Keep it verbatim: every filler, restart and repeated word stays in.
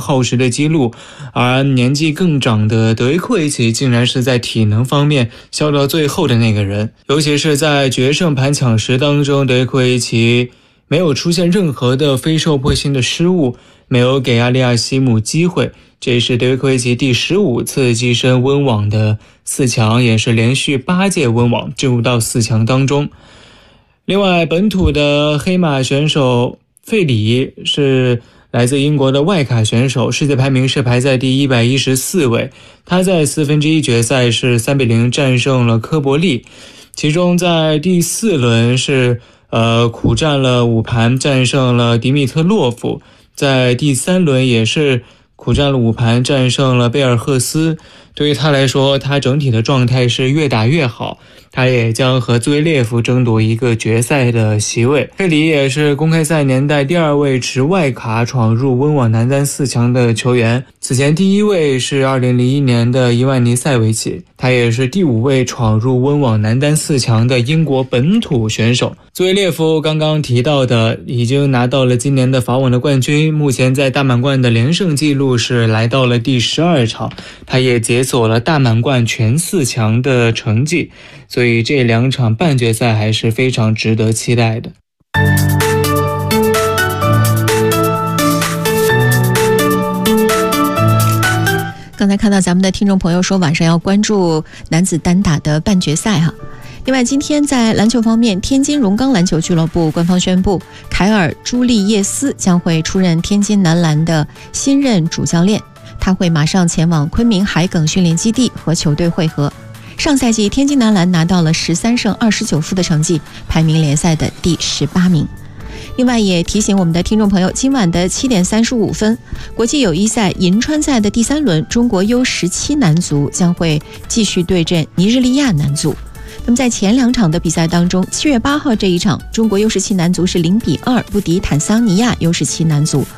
耗时的记录，而年纪更长的德约科维奇竟然是在体能方面笑到最后的那个人。尤其是在决胜盘抢十当中，德约科维奇没有出现任何的非受迫性的失误，没有给阿利亚西姆机会。这是德约科维奇第十五次跻身温网的四强，也是连续八届温网进入到四强当中。另外，本土的黑马选手费里是来自英国的外卡选手，世界排名是排在第一百一十四位。他在四分之一决赛是三比零战胜了科伯利，其中在第四轮是呃苦战了五盘，战胜了迪米特洛夫，在第三轮也是苦战了五盘，战胜了贝尔赫斯。对于他来说，他整体的状态是越打越好，他也将和兹维列夫争夺一个决赛的席位。费里也是公开赛年代第二位持外卡闯入温网男单四强的球员，此前第一位是二零零一年的伊万尼塞维奇，他也是第五位闯入温网男单四强的英国本土选手。兹维列夫刚刚提到的已经拿到了今年的法网的冠军，目前在大满贯的连胜纪录是来到了第十二场，他也解锁了大满贯全四强的成绩，所以这两场半决赛还是非常值得期待的。 刚才看到咱们的听众朋友说晚上要关注男子单打的半决赛哈。另外，今天在篮球方面，天津荣钢篮球俱乐部官方宣布，凯尔·朱利叶斯将会出任天津男篮的新任主教练，他会马上前往昆明海埂训练基地和球队会合。上赛季天津男篮拿到了十三胜二十九负的成绩，排名联赛的第十八名。另外也提醒我们的听众朋友，今晚的七点三十五分，国际友谊赛银川赛的第三轮，中国 U 十七 男足将会继续对阵尼日利亚男足。那么在前两场的比赛当中，七月八号这一场，中国 U 十七 男足是零比二不敌坦桑尼亚 U 十七 男足，